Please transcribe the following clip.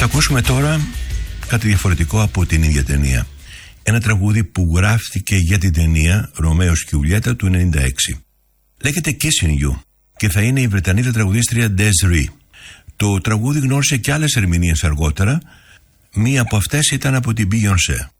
ακούσουμε τώρα κάτι διαφορετικό από την ίδια ταινία. Ένα τραγούδι που γράφτηκε για την ταινία Ρωμαίος και Ιουλιέτα του 1996. Λέγεται Kissing You και θα είναι η Βρετανίδα τραγουδίστρια Desiree. Το τραγούδι γνώρισε και άλλες ερμηνείες αργότερα. Μία από αυτές ήταν από την Beyoncé.